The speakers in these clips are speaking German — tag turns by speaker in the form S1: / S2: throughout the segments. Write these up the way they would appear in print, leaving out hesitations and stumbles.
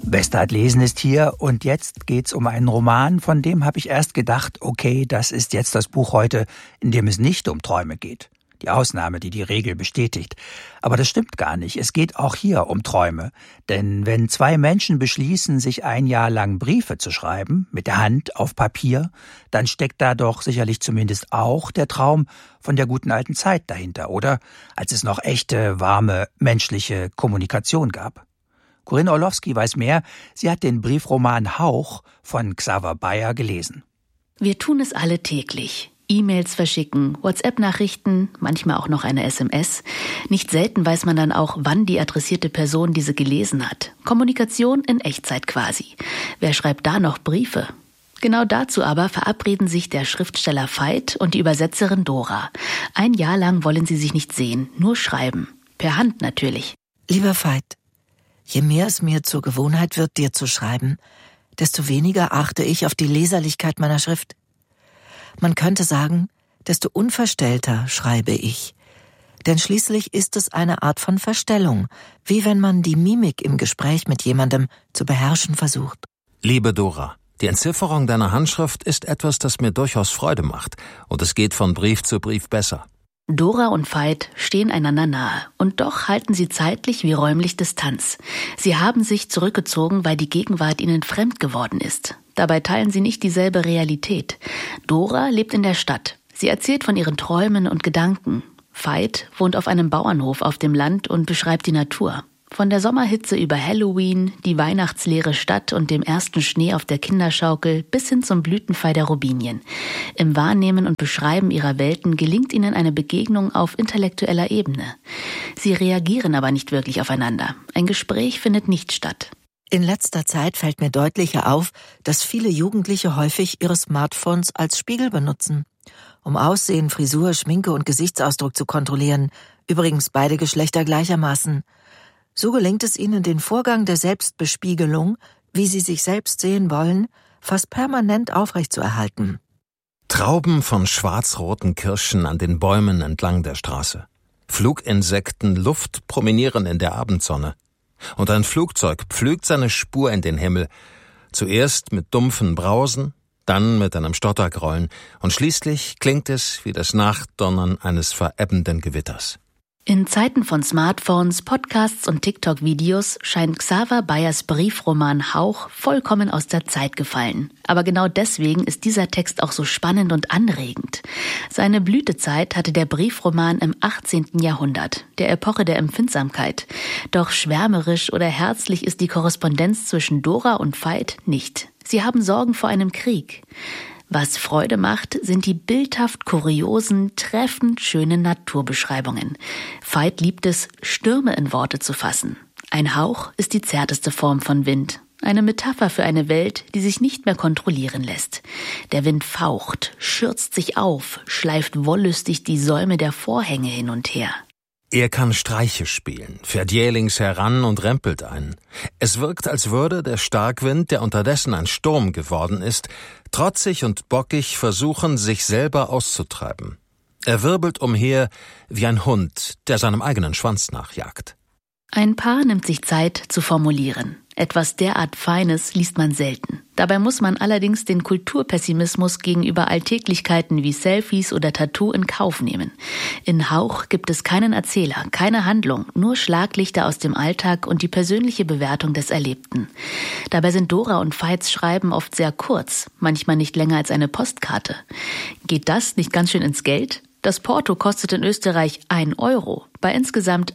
S1: Westart Lesen ist hier und jetzt geht's um einen Roman, von dem habe ich erst gedacht, okay, das ist jetzt das Buch heute, in dem es nicht um Träume geht. Die Ausnahme, die die Regel bestätigt. Aber das stimmt gar nicht. Es geht auch hier um Träume. Denn wenn zwei Menschen beschließen, sich ein Jahr lang Briefe zu schreiben, mit der Hand auf Papier, dann steckt da doch sicherlich zumindest auch der Traum von der guten alten Zeit dahinter, oder? Als es noch echte, warme, menschliche Kommunikation gab. Corinne Orlowski weiß mehr. Sie hat den Briefroman Hauch von Xaver Beyer gelesen.
S2: Wir tun es alle täglich. E-Mails verschicken, WhatsApp-Nachrichten, manchmal auch noch eine SMS. Nicht selten weiß man dann auch, wann die adressierte Person diese gelesen hat. Kommunikation in Echtzeit quasi. Wer schreibt da noch Briefe? Genau dazu aber verabreden sich der Schriftsteller Veit und die Übersetzerin Dora. Ein Jahr lang wollen sie sich nicht sehen, nur schreiben. Per Hand natürlich.
S3: Lieber Veit, je mehr es mir zur Gewohnheit wird, dir zu schreiben, desto weniger achte ich auf die Leserlichkeit meiner Schrift. Man könnte sagen, desto unverstellter schreibe ich. Denn schließlich ist es eine Art von Verstellung, wie wenn man die Mimik im Gespräch mit jemandem zu beherrschen versucht.
S4: Liebe Dora, die Entzifferung deiner Handschrift ist etwas, das mir durchaus Freude macht. Und es geht von Brief zu Brief besser.
S2: Dora und Veit stehen einander nahe. Und doch halten sie zeitlich wie räumlich Distanz. Sie haben sich zurückgezogen, weil die Gegenwart ihnen fremd geworden ist. Dabei teilen sie nicht dieselbe Realität. Dora lebt in der Stadt. Sie erzählt von ihren Träumen und Gedanken. Veit wohnt auf einem Bauernhof auf dem Land und beschreibt die Natur. Von der Sommerhitze über Halloween, die weihnachtsleere Stadt und dem ersten Schnee auf der Kinderschaukel bis hin zum Blütenfall der Robinien. Im Wahrnehmen und Beschreiben ihrer Welten gelingt ihnen eine Begegnung auf intellektueller Ebene. Sie reagieren aber nicht wirklich aufeinander. Ein Gespräch findet nicht statt.
S3: In letzter Zeit fällt mir deutlicher auf, dass viele Jugendliche häufig ihre Smartphones als Spiegel benutzen, um Aussehen, Frisur, Schminke und Gesichtsausdruck zu kontrollieren, übrigens beide Geschlechter gleichermaßen. So gelingt es ihnen, den Vorgang der Selbstbespiegelung, wie sie sich selbst sehen wollen, fast permanent aufrechtzuerhalten.
S4: Trauben von schwarz-roten Kirschen an den Bäumen entlang der Straße. Fluginsekten Luft promenieren in der Abendsonne. Und ein Flugzeug pflügt seine Spur in den Himmel, zuerst mit dumpfen Brausen, dann mit einem Stottergrollen, und schließlich klingt es wie das Nachdonnern eines verebbenden Gewitters.
S2: In Zeiten von Smartphones, Podcasts und TikTok-Videos scheint Xaver Beyers Briefroman Hauch vollkommen aus der Zeit gefallen. Aber genau deswegen ist dieser Text auch so spannend und anregend. Seine Blütezeit hatte der Briefroman im 18. Jahrhundert, der Epoche der Empfindsamkeit. Doch schwärmerisch oder herzlich ist die Korrespondenz zwischen Dora und Veit nicht. Sie haben Sorgen vor einem Krieg. Was Freude macht, sind die bildhaft kuriosen, treffend schönen Naturbeschreibungen. Veit liebt es, Stürme in Worte zu fassen. Ein Hauch ist die zärteste Form von Wind. Eine Metapher für eine Welt, die sich nicht mehr kontrollieren lässt. Der Wind faucht, schürzt sich auf, schleift wollüstig die Säume der Vorhänge hin und her.
S4: Er kann Streiche spielen, fährt jählings heran und rempelt ein. Es wirkt, als würde der Starkwind, der unterdessen ein Sturm geworden ist, trotzig und bockig versuchen, sich selber auszutreiben. Er wirbelt umher wie ein Hund, der seinem eigenen Schwanz nachjagt.
S2: Ein Paar nimmt sich Zeit zu formulieren. Etwas derart Feines liest man selten. Dabei muss man allerdings den Kulturpessimismus gegenüber Alltäglichkeiten wie Selfies oder Tattoo in Kauf nehmen. In Hauch gibt es keinen Erzähler, keine Handlung, nur Schlaglichter aus dem Alltag und die persönliche Bewertung des Erlebten. Dabei sind Dora und Veits Schreiben oft sehr kurz, manchmal nicht länger als eine Postkarte. Geht das nicht ganz schön ins Geld? Das Porto kostet in Österreich 1 €. Bei insgesamt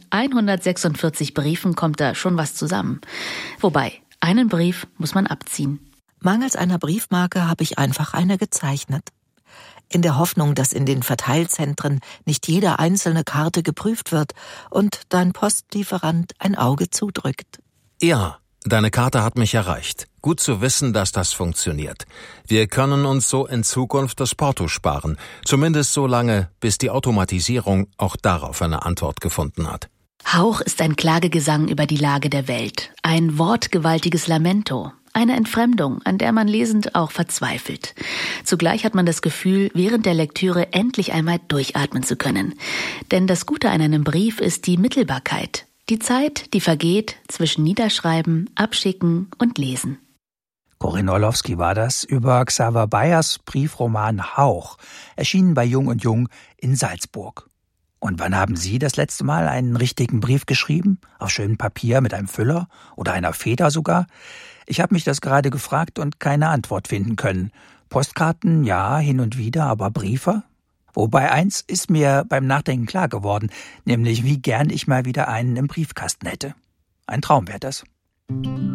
S2: 146 Briefen kommt da schon was zusammen. Wobei, einen Brief muss man abziehen.
S3: Mangels einer Briefmarke habe ich einfach eine gezeichnet. In der Hoffnung, dass in den Verteilzentren nicht jede einzelne Karte geprüft wird und dein Postlieferant ein Auge zudrückt.
S4: Ja, deine Karte hat mich erreicht. Gut zu wissen, dass das funktioniert. Wir können uns so in Zukunft das Porto sparen. Zumindest so lange, bis die Automatisierung auch darauf eine Antwort gefunden hat.
S2: Hauch ist ein Klagegesang über die Lage der Welt. Ein wortgewaltiges Lamento. Eine Entfremdung, an der man lesend auch verzweifelt. Zugleich hat man das Gefühl, während der Lektüre endlich einmal durchatmen zu können. Denn das Gute an einem Brief ist die Mittelbarkeit. Die Zeit, die vergeht zwischen Niederschreiben, Abschicken und Lesen.
S1: Corinne Orlowski war das über Xaver Bayers Briefroman Hauch, erschienen bei Jung & Jung in Salzburg. Und wann haben Sie das letzte Mal einen richtigen Brief geschrieben? Auf schönem Papier mit einem Füller oder einer Feder sogar? Ich habe mich das gerade gefragt und keine Antwort finden können. Postkarten, ja, hin und wieder, aber Briefe? Wobei eins ist mir beim Nachdenken klar geworden, nämlich wie gern ich mal wieder einen im Briefkasten hätte. Ein Traum wäre das.